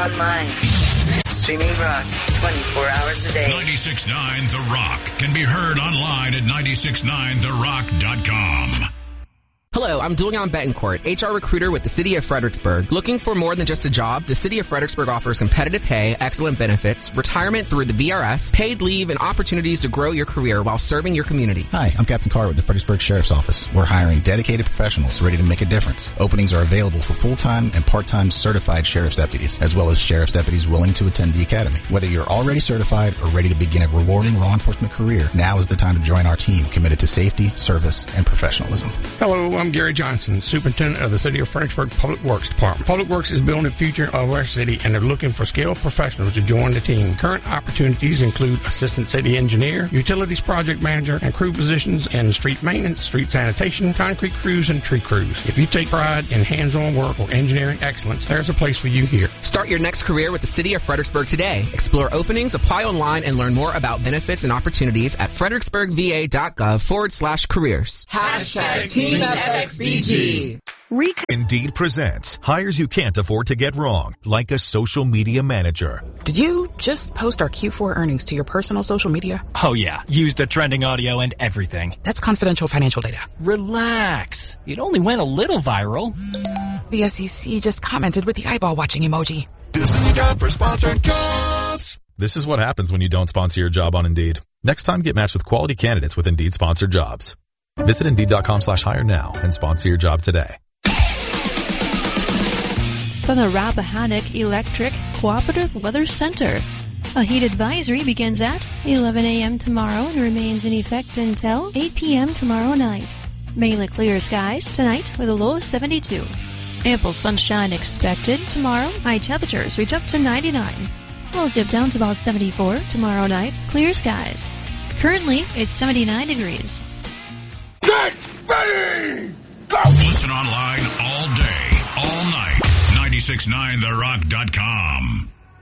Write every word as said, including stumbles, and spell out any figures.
online. Streaming rock twenty-four hours a day. ninety-six point nine The Rock can be heard online at nine six nine the rock dot com. Hello, I'm Julian Betancourt, H R recruiter with the City of Fredericksburg. Looking for more than just a job? The City of Fredericksburg offers competitive pay, excellent benefits, retirement through the V R S, paid leave, and opportunities to grow your career while serving your community. Hi, I'm Captain Carr with the Fredericksburg Sheriff's Office. We're hiring dedicated professionals ready to make a difference. Openings are available for full-time and part-time certified sheriff's deputies, as well as sheriff's deputies willing to attend the academy. Whether you're already certified or ready to begin a rewarding law enforcement career, now is the time to join our team committed to safety, service, and professionalism. Hello, I'm Gary Johnson, Superintendent of the City of Fredericksburg Public Works Department. Public Works is building the future of our city, and they're looking for skilled professionals to join the team. Current opportunities include Assistant City Engineer, Utilities Project Manager, and crew positions in street maintenance, street sanitation, concrete crews, and tree crews. If you take pride in hands-on work or engineering excellence, there's a place for you here. Start your next career with the City of Fredericksburg today. Explore openings, apply online, and learn more about benefits and opportunities at fredericksburgva.gov forward slash careers. Hashtag Team F X B G. Rec- Indeed presents hires you can't afford to get wrong, like a social media manager. Did you just post our Q four earnings to your personal social media? Oh yeah, used the trending audio and everything. That's confidential financial data. Relax. It only went a little viral. The S E C just commented with the eyeball watching emoji. This is a job for sponsored jobs. This is what happens when you don't sponsor your job on Indeed. Next time, get matched with quality candidates with Indeed sponsored jobs. Visit Indeed.com slash hire now and sponsor your job today. From the Rappahannock Electric Cooperative Weather Center. A heat advisory begins at eleven a.m. tomorrow and remains in effect until eight p.m. tomorrow night. Mainly clear skies tonight with a low of seventy-two. Ample sunshine expected tomorrow. High temperatures reach up to ninety-nine. Lows dip down to about seventy-four tomorrow night. Clear skies. Currently, it's seventy-nine degrees. Get ready! Go! Listen online all day, all night. nine six nine the rock dot com.